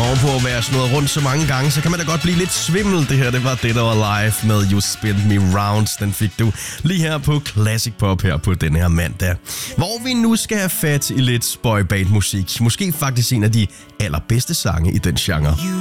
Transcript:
ovenpå at være snurret rundt så mange gange, så kan man da godt blive lidt svimmel. Det her, det var det, der var live med You Spin Me Rounds. Den fik du lige her på Classic Pop her på den her mandag. Hvor vi nu skal have fat i lidt boyband musik. Måske faktisk en af de allerbedste sange i den genre.